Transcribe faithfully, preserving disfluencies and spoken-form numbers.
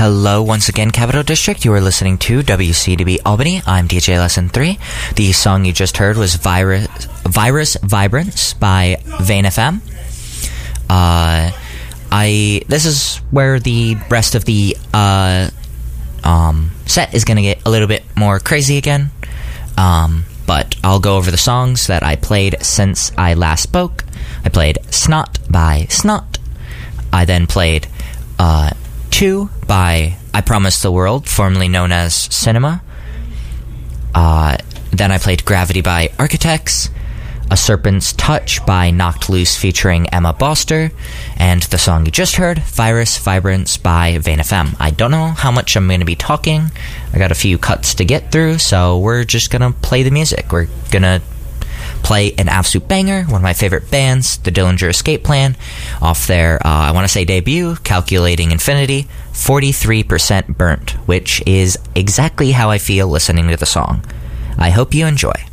Hello once again, Capital District. You are listening to W C D B Albany. I'm D J Lesson three. The song you just heard was Virus, Virus Vibrance by Vane F M. Uh, I this is where the rest of the uh, um, set is going to get a little bit more crazy again. Um, but I'll go over the songs that I played since I last spoke. I played Snot by Snot. I then played uh, Two by I Promised the World, formerly known as Cinema. Uh, then I played Gravity by Architects, A Serpent's Touch by Knocked Loose featuring Emma Boster, and the song you just heard, Virus Vibrance by Vane F M. I don't know how much I'm going to be talking. I got a few cuts to get through, so we're just going to play the music. We're going to play an absolute banger, one of my favorite bands, the Dillinger Escape Plan, off their, uh, I want to say debut, Calculating Infinity, forty-three percent Burnt, which is exactly how I feel listening to the song. I hope you enjoy.